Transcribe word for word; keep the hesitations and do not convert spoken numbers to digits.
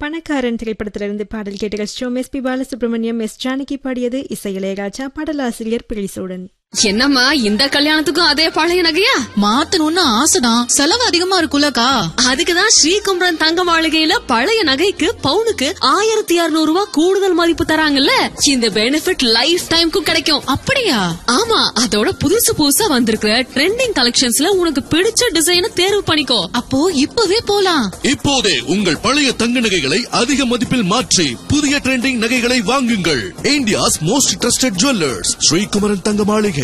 பணக்காரன் திரைப்படத்திலிருந்து பாடல் கேட்ட கஷ்டம் S B Balasubramaniam, S Janaki பாடியது. இசை இளையராஜா, பாடலாசிரியர் பிரிசோடன். என்னம்மா இந்த கல்யாணத்துக்கும் அதே பழைய நகையா? மாத்தணும்னு ஆசைதான், செலவு அதிகமா இருக்குல்லக்கா. அதுக்குதான் ஸ்ரீகுமரன் தங்க மாளிகையில பழைய நகைக்கு பவுனுக்கு ஆயிரத்தி இருநூறு ரூபாய் கூடுதல் மதிப்பு தராங்கல்ல. இந்த பெனிஃபிட் லைஃப் டைம்க்கும் கிடைக்கும். அப்படியா? ஆமா, அதோட புதுசு புதுசா வந்திருக்கிற ட்ரெண்டிங் கலெக்ஷன்ஸ்ல உனக்கு பிடிச்ச டிசைனை தேர்வு பண்ணிக்கோ. அப்போ இப்பவே போலாம். இப்போதே உங்கள் பழைய தங்க நகைகளை அதிக மதிப்பில் மாற்றி புதிய ட்ரெண்டிங் நகைகளை வாங்குங்கள். India's most trusted jewellers Sri Kumaran தங்க மாளிகை.